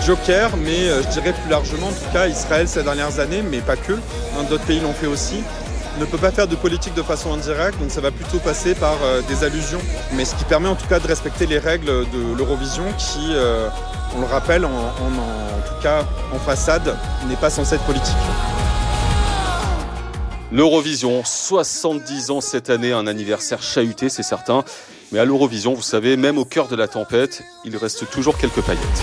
joker, mais je dirais plus largement, en tout cas, Israël ces dernières années, mais pas que, d'autres pays l'ont fait aussi, ne peut pas faire de politique de façon indirecte, donc ça va plutôt passer par des allusions, mais ce qui permet en tout cas de respecter les règles de l'Eurovision qui, on le rappelle, en tout cas en façade, n'est pas censée être politique. L'Eurovision, 70 ans cette année, un anniversaire chahuté, c'est certain. Mais à l'Eurovision, vous savez, même au cœur de la tempête, il reste toujours quelques paillettes.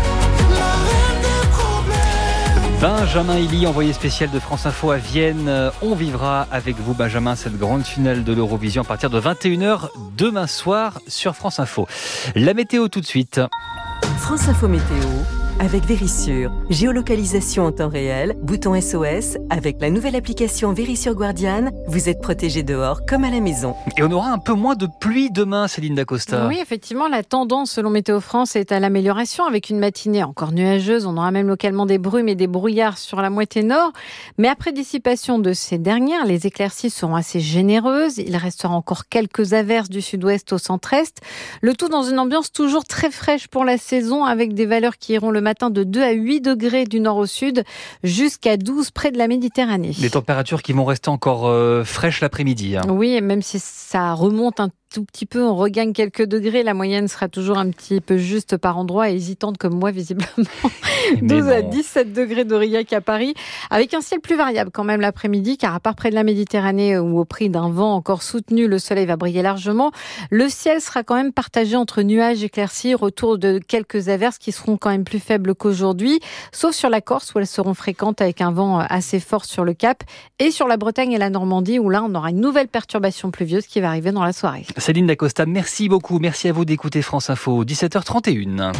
Benjamin Hilly, envoyé spécial de France Info à Vienne. On vivra avec vous, Benjamin, cette grande finale de l'Eurovision à partir de 21h demain soir sur France Info. La météo tout de suite. France Info Météo avec Vérissure. Géolocalisation en temps réel, bouton SOS. Avec la nouvelle application Vérissure Guardian, vous êtes protégé dehors comme à la maison. Et on aura un peu moins de pluie demain, Céline Dacosta. Oui, effectivement, la tendance selon Météo France est à l'amélioration avec une matinée encore nuageuse. On aura même localement des brumes et des brouillards sur la moitié nord. Mais après dissipation de ces dernières, les éclaircies seront assez généreuses. Il restera encore quelques averses du sud-ouest au centre-est. Le tout dans une ambiance toujours très fraîche pour la saison avec des valeurs qui iront le matin de 2 à 8 degrés du nord au sud jusqu'à 12 près de la Méditerranée. Des températures qui vont rester encore fraîches l'après-midi. Oui, et même si ça remonte un tout petit peu, on regagne quelques degrés. La moyenne sera toujours un petit peu juste par endroit, hésitante comme moi visiblement. 12 à 17 degrés d'Aurillac à Paris, avec un ciel plus variable quand même l'après-midi, car à part près de la Méditerranée où au prix d'un vent encore soutenu, le soleil va briller largement. Le ciel sera quand même partagé entre nuages éclaircis, retour de quelques averses qui seront quand même plus faibles qu'aujourd'hui, sauf sur la Corse où elles seront fréquentes avec un vent assez fort sur le Cap, et sur la Bretagne et la Normandie où là on aura une nouvelle perturbation pluvieuse qui va arriver dans la soirée. Céline Dacosta, merci beaucoup. Merci à vous d'écouter France Info, 17h31.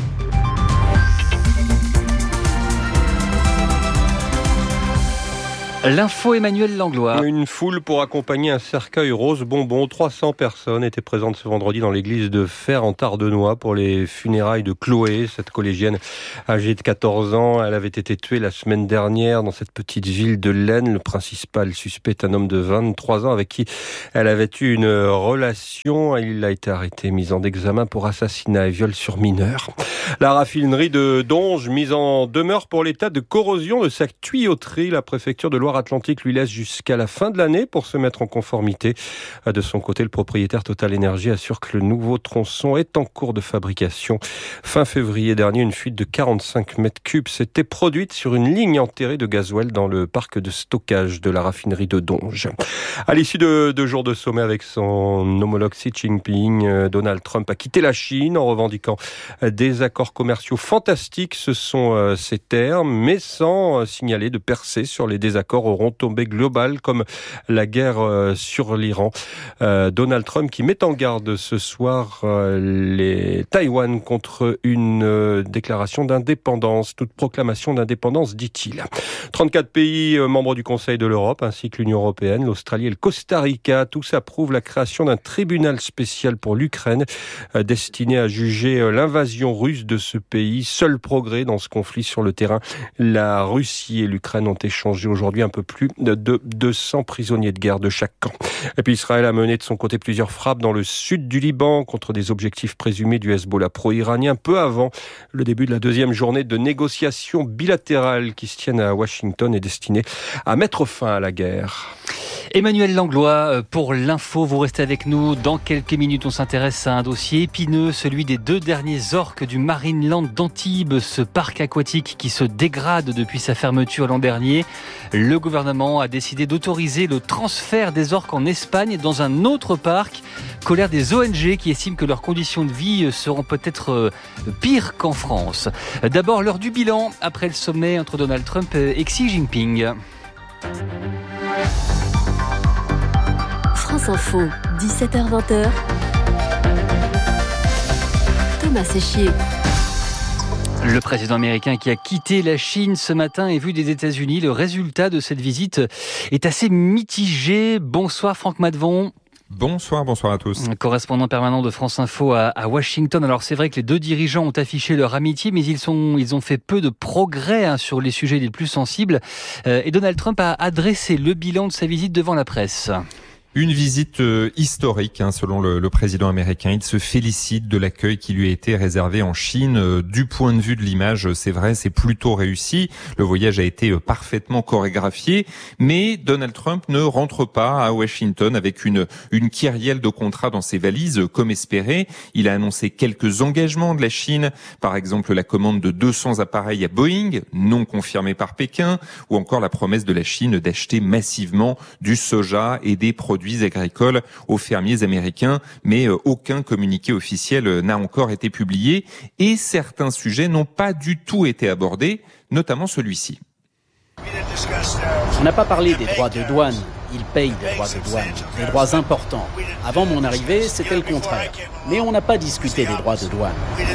L'info Emmanuel Langlois. Une foule pour accompagner un cercueil rose bonbon. 300 personnes étaient présentes ce vendredi dans l'église de Fère en Tardenois pour les funérailles de Chloé, cette collégienne âgée de 14 ans. Elle avait été tuée la semaine dernière dans cette petite ville de l'Aisne. Le principal suspect est un homme de 23 ans avec qui elle avait eu une relation. Il a été arrêté, mis en examen pour assassinat et viol sur mineur. La raffinerie de Donges, mise en demeure pour l'état de corrosion de sa tuyauterie. La préfecture de Loire-Atlantique lui laisse jusqu'à la fin de l'année pour se mettre en conformité. De son côté, le propriétaire Total Énergie assure que le nouveau tronçon est en cours de fabrication. Fin février dernier, une fuite de 45 mètres cubes s'était produite sur une ligne enterrée de gasoil dans le parc de stockage de la raffinerie de Donges. À l'issue de 2 jours de sommet avec son homologue Xi Jinping, Donald Trump a quitté la Chine en revendiquant des accords commerciaux fantastiques. Ce sont ses termes, mais sans signaler de percée sur les désaccords aux retombées globales comme la guerre sur l'Iran. Donald Trump qui met en garde ce soir les Taïwan contre une déclaration d'indépendance, toute proclamation d'indépendance, dit-il. 34 pays membres du Conseil de l'Europe ainsi que l'Union européenne, l'Australie et le Costa Rica, tous approuvent la création d'un tribunal spécial pour l'Ukraine destiné à juger l'invasion russe de ce pays. Seul progrès dans ce conflit sur le terrain. La Russie et l'Ukraine ont échangé aujourd'hui un peu plus de 200 prisonniers de guerre de chaque camp. Et puis Israël a mené de son côté plusieurs frappes dans le sud du Liban contre des objectifs présumés du Hezbollah pro-iranien peu avant le début de la 2e journée de négociations bilatérales qui se tiennent à Washington et destinées à mettre fin à la guerre. Emmanuel Langlois, pour l'info, vous restez avec nous. Dans quelques minutes, on s'intéresse à un dossier épineux, celui des 2 derniers orques du Marineland d'Antibes, ce parc aquatique qui se dégrade depuis sa fermeture l'an dernier. Le gouvernement a décidé d'autoriser le transfert des orques en Espagne dans un autre parc. Colère des ONG qui estiment que leurs conditions de vie seront peut-être pires qu'en France. D'abord, l'heure du bilan après le sommet entre Donald Trump et Xi Jinping. France Info, 17h-20h. Thomas Séchier. Le président américain qui a quitté la Chine ce matin et vu des États-Unis, le résultat de cette visite est assez mitigé. Bonsoir Franck Madevon. Bonsoir à tous. Correspondant permanent de France Info à Washington. Alors c'est vrai que les 2 dirigeants ont affiché leur amitié, mais ils ont fait peu de progrès sur les sujets les plus sensibles. Et Donald Trump a adressé le bilan de sa visite devant la presse. Une visite historique, selon le président américain. Il se félicite de l'accueil qui lui a été réservé en Chine. Du point de vue de l'image, c'est vrai, c'est plutôt réussi. Le voyage a été parfaitement chorégraphié, mais Donald Trump ne rentre pas à Washington avec une kyrielle de contrats dans ses valises, comme espéré. Il a annoncé quelques engagements de la Chine, par exemple la commande de 200 appareils à Boeing, non confirmés par Pékin, ou encore la promesse de la Chine d'acheter massivement du soja et des produits agricoles aux fermiers américains, mais aucun communiqué officiel n'a encore été publié et certains sujets n'ont pas du tout été abordés, notamment celui-ci. On n'a pas parlé des droits de douane. Ils payent des droits de douane, des droits importants. Avant mon arrivée, c'était le contraire. Mais on n'a pas discuté des droits de douane.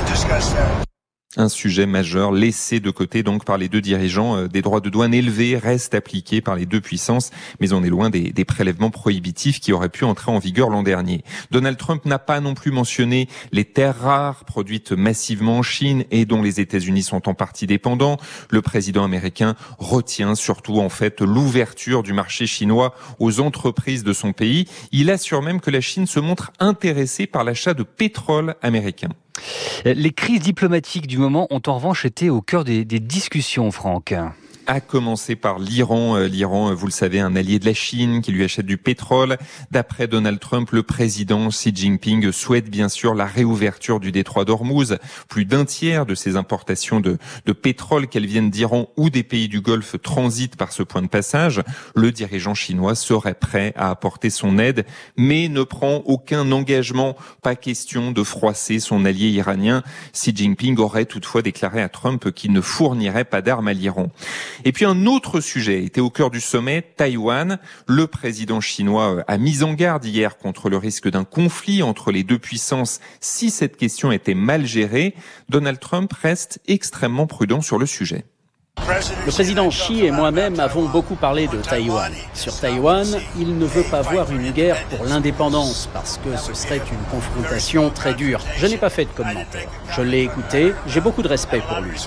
Un sujet majeur laissé de côté donc par les deux dirigeants. Des droits de douane élevés restent appliqués par les deux puissances, mais on est loin des prélèvements prohibitifs qui auraient pu entrer en vigueur l'an dernier. Donald Trump n'a pas non plus mentionné les terres rares produites massivement en Chine et dont les États-Unis sont en partie dépendants. Le président américain retient surtout en fait l'ouverture du marché chinois aux entreprises de son pays. Il assure même que la Chine se montre intéressée par l'achat de pétrole américain. Les crises diplomatiques du moment ont en revanche été au cœur des discussions, Franck. À commencer par l'Iran. L'Iran, vous le savez, un allié de la Chine qui lui achète du pétrole. D'après Donald Trump, le président Xi Jinping souhaite bien sûr la réouverture du détroit d'Ormuz. Plus d'un tiers de ces importations de pétrole, qu'elles viennent d'Iran ou des pays du Golfe, transitent par ce point de passage. Le dirigeant chinois serait prêt à apporter son aide, mais ne prend aucun engagement. Pas question de froisser son allié iranien. Xi Jinping aurait toutefois déclaré à Trump qu'il ne fournirait pas d'armes à l'Iran. Et puis un autre sujet était au cœur du sommet, Taïwan. Le président chinois a mis en garde hier contre le risque d'un conflit entre les deux puissances si cette question était mal gérée. Donald Trump reste extrêmement prudent sur le sujet. Le président Xi et moi-même avons beaucoup parlé de Taïwan. Sur Taïwan, il ne veut pas voir une guerre pour l'indépendance parce que ce serait une confrontation très dure. Je n'ai pas fait de commentaire. Je l'ai écouté, j'ai beaucoup de respect pour lui.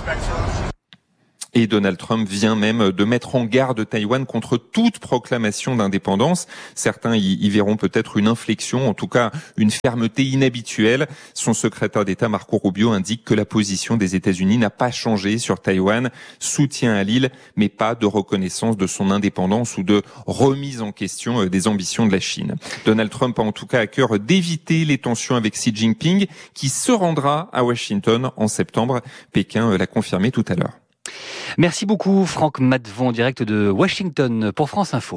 Et Donald Trump vient même de mettre en garde Taïwan contre toute proclamation d'indépendance. Certains y verront peut-être une inflexion, en tout cas une fermeté inhabituelle. Son secrétaire d'État Marco Rubio indique que la position des États-Unis n'a pas changé sur Taïwan, soutien à l'île, mais pas de reconnaissance de son indépendance ou de remise en question des ambitions de la Chine. Donald Trump a en tout cas à cœur d'éviter les tensions avec Xi Jinping, qui se rendra à Washington en septembre. Pékin l'a confirmé tout à l'heure. Merci beaucoup Franck Matvon, direct de Washington pour France Info.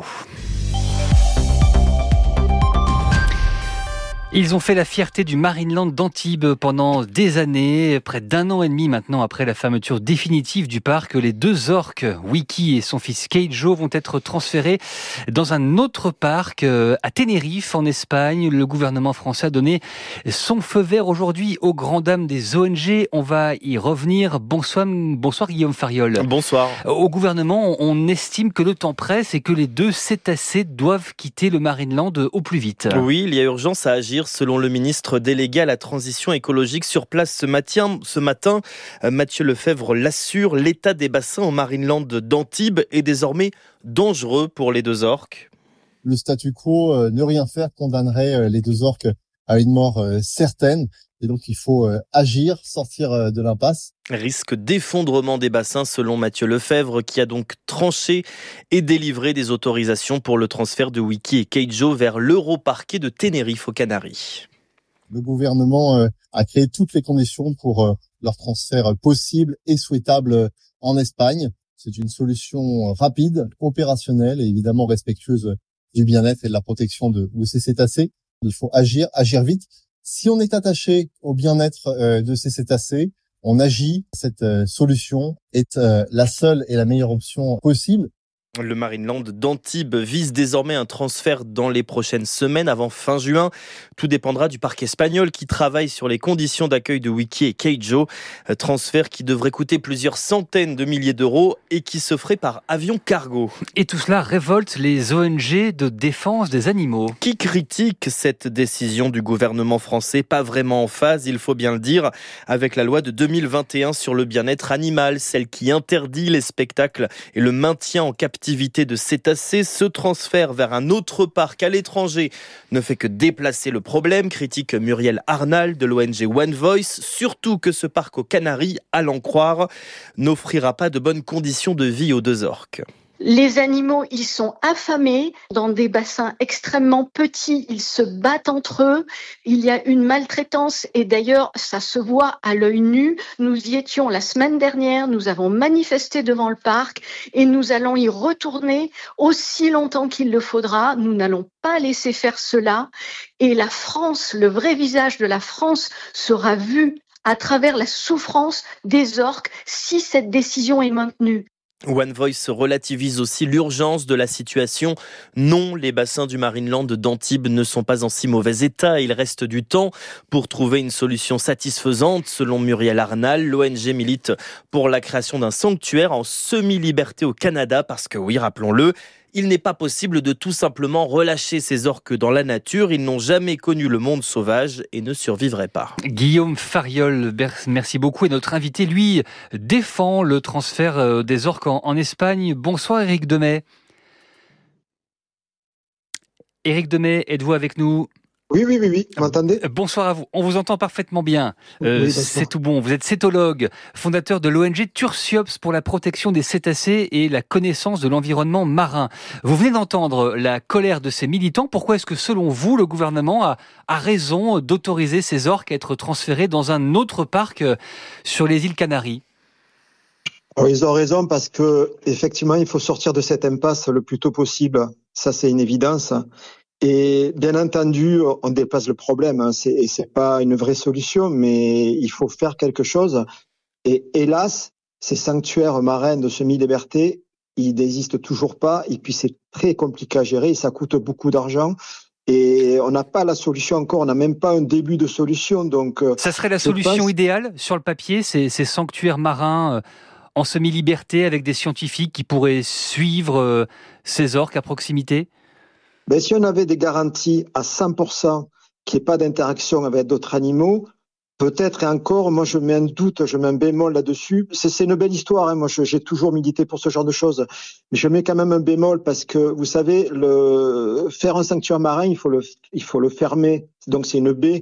Ils ont fait la fierté du Marineland d'Antibes pendant des années. Près d'un an et demi maintenant après la fermeture définitive du parc, les deux orques, Wiki et son fils Keijo, vont être transférés dans un autre parc à Tenerife, en Espagne. Le gouvernement français a donné son feu vert aujourd'hui aux grandes dames des ONG. On va y revenir. Bonsoir Guillaume Fariol. Bonsoir. Au gouvernement, on estime que le temps presse et que les deux cétacés doivent quitter le Marineland au plus vite. Oui, il y a urgence à agir. Selon le ministre délégué à la transition écologique sur place ce matin, Mathieu Lefebvre l'assure, l'état des bassins au Marineland d'Antibes est désormais dangereux pour les deux orques. Le statu quo, ne rien faire, condamnerait les deux orques à une mort certaine. Et donc, il faut agir, sortir de l'impasse. Risque d'effondrement des bassins selon Mathieu Lefebvre, qui a donc tranché et délivré des autorisations pour le transfert de Wiki et Keijo vers l'Europarquet de Tenerife aux Canaries. Le gouvernement a créé toutes les conditions pour leur transfert possible et souhaitable en Espagne. C'est une solution rapide, opérationnelle et évidemment respectueuse du bien-être et de la protection de ces cétacés. Il faut agir vite. Si on est attaché au bien-être de ces cétacés, on agit. Cette solution est la seule et la meilleure option possible. Le Marineland d'Antibes vise désormais un transfert dans les prochaines semaines, avant fin juin. Tout dépendra du parc espagnol qui travaille sur les conditions d'accueil de Wiki et Keijo. Transfert qui devrait coûter plusieurs centaines de milliers d'euros et qui se ferait par avion cargo. Et tout cela révolte les ONG de défense des animaux. Qui critiquent cette décision du gouvernement français, pas vraiment en phase, il faut bien le dire, avec la loi de 2021 sur le bien-être animal, celle qui interdit les spectacles et le maintien en captivité captivité de cétacés. Ce transfert vers un autre parc à l'étranger ne fait que déplacer le problème, critique Muriel Arnal de l'ONG One Voice, surtout que ce parc aux Canaries, à l'en croire, n'offrira pas de bonnes conditions de vie aux 2 orques. Les animaux, ils sont affamés dans des bassins extrêmement petits, ils se battent entre eux, il y a une maltraitance et d'ailleurs ça se voit à l'œil nu. Nous y étions la semaine dernière, nous avons manifesté devant le parc et nous allons y retourner aussi longtemps qu'il le faudra. Nous n'allons pas laisser faire cela et la France, le vrai visage de la France sera vu à travers la souffrance des orques si cette décision est maintenue. One Voice relativise aussi l'urgence de la situation. Non, les bassins du Marineland d'Antibes ne sont pas en si mauvais état. Il reste du temps pour trouver une solution satisfaisante. Selon Muriel Arnal, l'ONG milite pour la création d'un sanctuaire en semi-liberté au Canada parce que oui, rappelons-le, il n'est pas possible de tout simplement relâcher ces orques dans la nature. Ils n'ont jamais connu le monde sauvage et ne survivraient pas. Guillaume Fariol, merci beaucoup. Et notre invité, lui, défend le transfert des orques en Espagne. Bonsoir Éric Demey. Éric Demey, êtes-vous avec nous ? Oui, vous m'entendez ? Bonsoir à vous, on vous entend parfaitement bien, c'est tout bon. Vous êtes cétologue, fondateur de l'ONG Tursiops pour la protection des cétacés et la connaissance de l'environnement marin. Vous venez d'entendre la colère de ces militants. Pourquoi est-ce que selon vous, le gouvernement a raison d'autoriser ces orques à être transférés dans un autre parc sur les îles Canaries ? Alors, ils ont raison parce que effectivement, il faut sortir de cette impasse le plus tôt possible. Ça, c'est une évidence. Et bien entendu, on déplace le problème. C'est pas une vraie solution, mais il faut faire quelque chose. Et hélas, ces sanctuaires marins de semi-liberté, ils n'existent toujours pas. Et puis c'est très compliqué à gérer. Et ça coûte beaucoup d'argent. Et on n'a pas la solution encore. On n'a même pas un début de solution. Donc, ça serait la solution idéale sur le papier, ces sanctuaires marins en semi-liberté avec des scientifiques qui pourraient suivre ces orques à proximité. Ben, si on avait des garanties à 100% qu'il n'y ait pas d'interaction avec d'autres animaux, peut-être et encore, moi je mets un doute, je mets un bémol là-dessus. C'est une belle histoire, hein. Moi j'ai toujours milité pour ce genre de choses, mais je mets quand même un bémol parce que vous savez, faire un sanctuaire marin, il faut le fermer. Donc c'est une baie